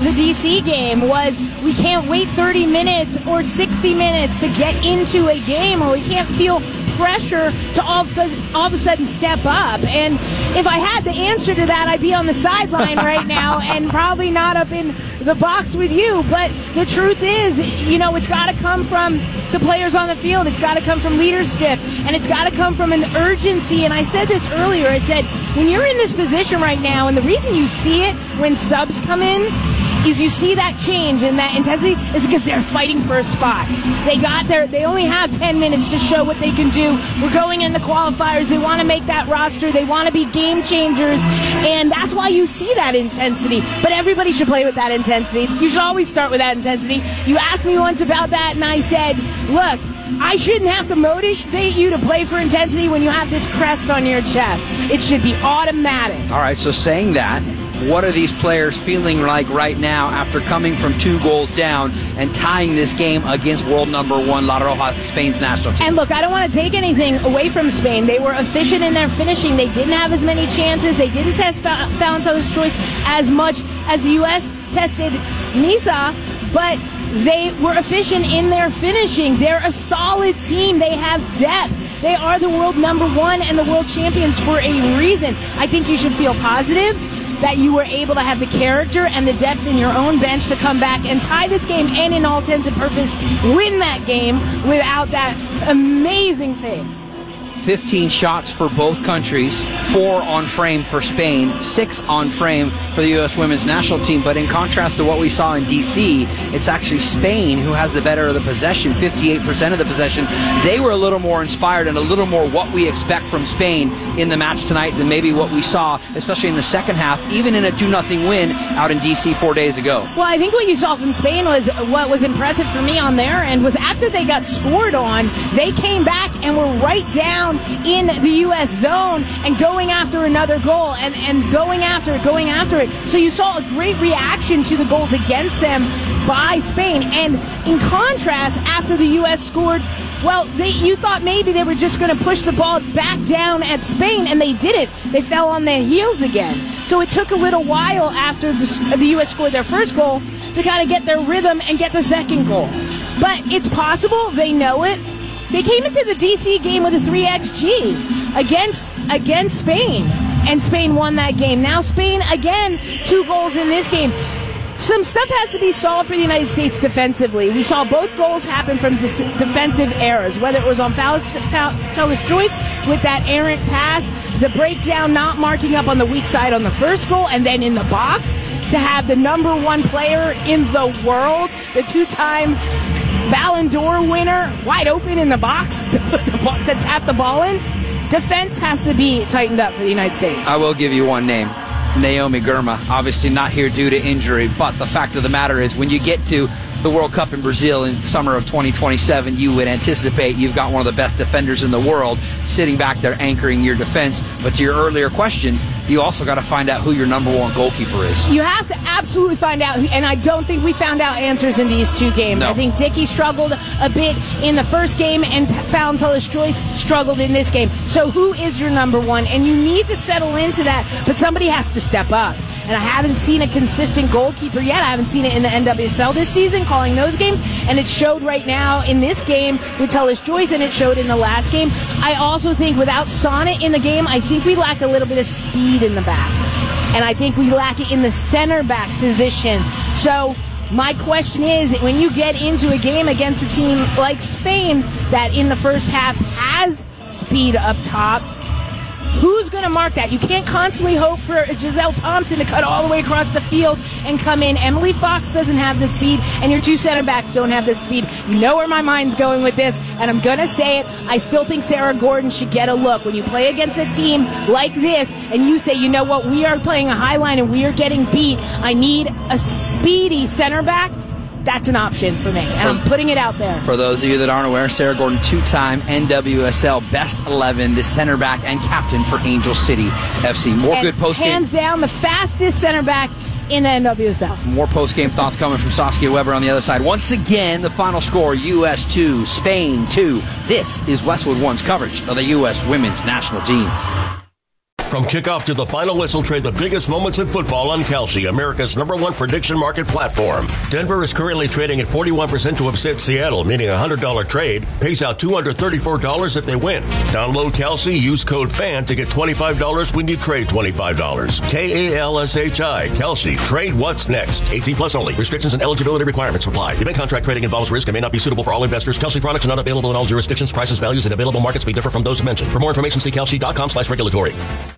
the DC game was we can't wait 30 minutes or 60 minutes to get into a game, or we can't feel pressure to all of a sudden step up. And if I had the answer to that, I'd be on the sideline right now and probably not up in the box with you. But the truth is, it's got to come from the players on the field. It's got to come from leadership, and it's got to come from an urgency. And I said this earlier. I said, when you're in this position right now, and the reason you see it when subs come in is you see that change and that intensity is because they're fighting for a spot. They only have 10 minutes to show what they can do. We're going in the qualifiers. They want to make that roster. They want to be game changers, and that's why you see that intensity. But everybody should play with that intensity. You should always start with that intensity. You asked me once about that, and I said, look, I shouldn't have to motivate you to play for intensity when you have this crest on your chest. It should be automatic. All right, so saying that, what are these players feeling like right now after coming from 2 goals down and tying this game against world number 1 La Roja, Spain's national team? And look, I don't want to take anything away from Spain. They were efficient in their finishing. They didn't have as many chances. They didn't test Fallon Tellers-Joyce as much as the U.S. tested Nisa, but they were efficient in their finishing. They're a solid team. They have depth. They are the world number 1 and the world champions for a reason. I think you should feel positive that you were able to have the character and the depth in your own bench to come back and tie this game and, in all intents and purposes, win that game without that amazing save. 15 shots for both countries, 4 on frame for Spain, 6 on frame for the U.S. women's national team. But in contrast to what we saw in D.C., it's actually Spain who has the better of the possession, 58% of the possession. They were a little more inspired and a little more what we expect from Spain in the match tonight than maybe what we saw, especially in the second half, even in a 2-0 win out in D.C. 4 days ago. Well, I think what you saw from Spain was what was impressive for me on their end was after they got scored on, they came back and were right down in the U.S. zone and going after another goal and going after it. So you saw a great reaction to the goals against them by Spain. And in contrast, after the U.S. scored, well, you thought maybe they were just going to push the ball back down at Spain, and they didn't. They fell on their heels again. So it took a little while after the U.S. scored their first goal to kind of get their rhythm and get the second goal. But it's possible. They know it. They came into the DC game with a 3xG against Spain, and Spain won that game. Now Spain, again, 2 goals in this game. Some stuff has to be solved for the United States defensively. We saw both goals happen from defensive errors, whether it was on Fallon Tellers-Joyce with that errant pass, the breakdown not marking up on the weak side on the first goal, and then in the box to have the number 1 player in the world, the 2-time Ballon d'Or winner, wide open in the box to tap the ball in. Defense has to be tightened up for the United States. I will give you one name. Naomi Girma, obviously not here due to injury, but the fact of the matter is when you get to the World Cup in Brazil in the summer of 2027, you would anticipate you've got one of the best defenders in the world sitting back there anchoring your defense. But to your earlier question, you also got to find out who your number 1 goalkeeper is. You have to absolutely find out, and I don't think we found out answers in these 2 games. No. I think Dickey struggled a bit in the first game, and Fallon Tellers-Joyce struggled in this game. So who is your number 1? And you need to settle into that, but somebody has to step up. And I haven't seen a consistent goalkeeper yet. I haven't seen it in the NWSL this season, calling those games. And it showed right now in this game with Tellers-Joyce, and it showed in the last game. I also think without Sonnet in the game, I think we lack a little bit of speed in the back. And I think we lack it in the center back position. So my question is, when you get into a game against a team like Spain that in the first half has speed up top, who's going to mark that? You can't constantly hope for Giselle Thompson to cut all the way across the field and come in. Emily Fox doesn't have the speed, and your 2 center backs don't have the speed. You know where my mind's going with this, and I'm going to say it. I still think Sarah Gordon should get a look. When you play against a team like this, and you say, you know what, we are playing a high line and we are getting beat. I need a speedy center back. That's an option for me, and I'm putting it out there. For those of you that aren't aware, Sarah Gordon, 2-time NWSL Best 11, the center back and captain for Angel City FC. More good post-game. Hands down, the fastest center back in the NWSL. More post-game thoughts coming from Saskia Weber on the other side. Once again, the final score, U.S. 2, Spain 2. This is Westwood One's coverage of the U.S. women's national team. From kickoff to the final whistle, trade the biggest moments in football on Kalshi, America's #1 prediction market platform. Denver is currently trading at 41% to upset Seattle, meaning a $100 trade pays out $234 if they win. Download Kalshi, use code FAN to get $25 when you trade $25. Kalshi, Kalshi, trade what's next. 18 plus only. Restrictions and eligibility requirements apply. Event contract trading involves risk and may not be suitable for all investors. Kalshi products are not available in all jurisdictions. Prices, values, and available markets may differ from those mentioned. For more information, see kalshi.com/regulatory.